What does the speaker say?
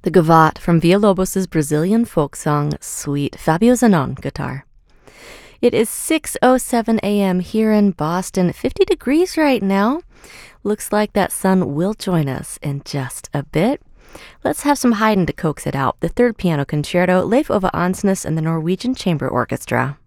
The Gavotte from Villalobos' Brazilian folk song, Sweet, Fabio Zanon, guitar. It is 6:07 a.m. here in Boston, 50 degrees right now. Looks like that sun will join us in just a bit. Let's have some Haydn to coax it out. The third piano concerto, Leif Ove Ansnes and the Norwegian Chamber Orchestra.